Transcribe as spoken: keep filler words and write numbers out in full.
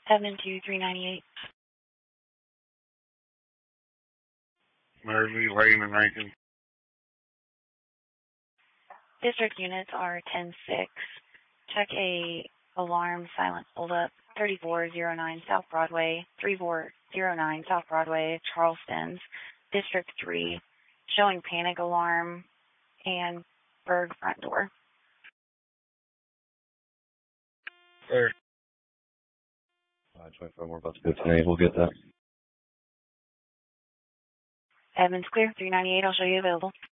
Edmond two three ninety-eight. Murphy, Lane, and Rankin. District units are ten six. Check a alarm silent holdup. thirty-four oh nine South Broadway, thirty-four oh nine South Broadway, Charleston, District three, showing panic alarm and Berg front door. Sir. five twenty-five, we're about to go ten eight, we'll get that. Edmonds clear, three ninety-eight, I'll show you available.